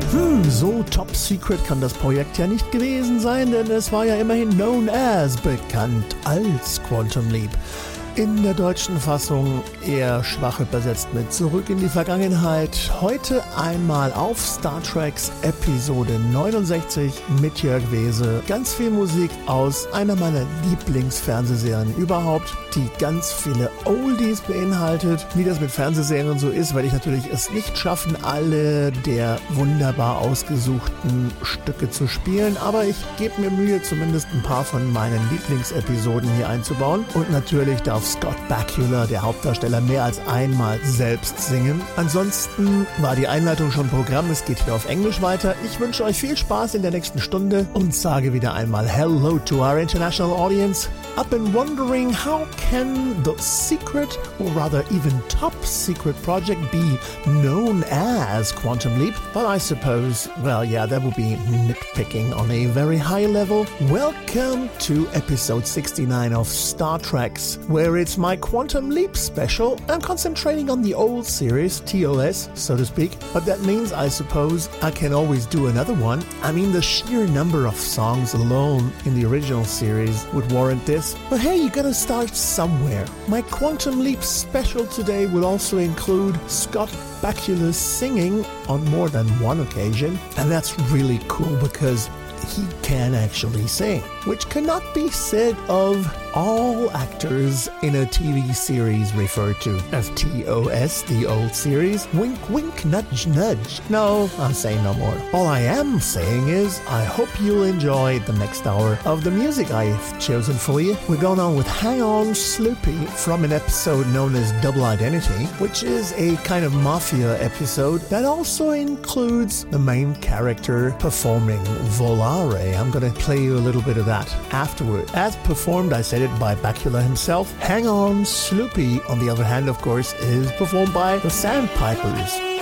So top secret kann das Projekt ja nicht gewesen sein, denn es war ja immerhin known as, bekannt als Quantum Leap. In der deutschen Fassung eher schwach übersetzt mit Zurück in die Vergangenheit. Heute einmal auf Star Treks Episode 69 mit Jörg Wese. Ganz viel Musik aus einer meiner Lieblingsfernsehserien überhaupt, die ganz viele Oldies beinhaltet. Wie das mit Fernsehserien so ist, werde ich natürlich es nicht schaffen, alle der wunderbar ausgesuchten Stücke zu spielen, aber ich gebe mir Mühe, zumindest ein paar von meinen Lieblingsepisoden hier einzubauen. Und natürlich darf Scott Bakula, der Hauptdarsteller, mehr als einmal selbst singen. Ansonsten war die Einleitung schon Programm, es geht hier auf Englisch weiter. Ich wünsche euch viel Spaß in der nächsten Stunde und sage wieder einmal Hello to our international audience. I've been wondering, how can the secret, or rather even top secret project be known as Quantum Leap? But I suppose, well, yeah, that would be nitpicking on a very high level. Welcome to episode 69 of Star Treks, where it's my Quantum Leap special. I'm concentrating on the old series, TOS, so to speak. But that means, I suppose, I can always do another one. I mean, the sheer number of songs alone in the original series would warrant this. But hey, you gotta start somewhere. My Quantum Leap special today will also include Scott Bakula's singing on more than one occasion. And that's really cool because he can actually sing, which cannot be said of all actors in a TV series referred to as TOS, the old series. Wink, wink, nudge, nudge. No, I'm saying no more. All I am saying is I hope you'll enjoy the next hour of the music I've chosen for you. We're going on with Hang On Sloopy from an episode known as Double Identity, which is a kind of mafia episode that also includes the main character performing Volare. I'm going to play you a little bit of that afterward. As performed, I said it, by Bakula himself. Hang On Sloopy, on the other hand, of course, is performed by the Sandpipers.